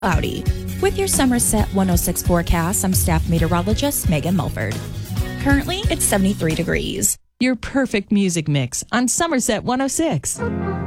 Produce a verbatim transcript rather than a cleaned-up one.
cloudy. With your Somerset one oh six forecast, I'm staff meteorologist Megan Mulford. Currently, it's seventy-three degrees. Your perfect music mix on Somerset one oh six.